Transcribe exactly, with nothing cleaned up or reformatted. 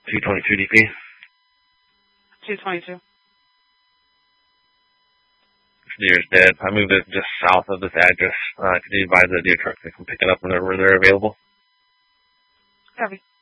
two twenty-two D P. two twenty-two. Deer's dead. I moved it just south of this address. Uh, could you advise the deer truck to come pick it up whenever they're available? Copy.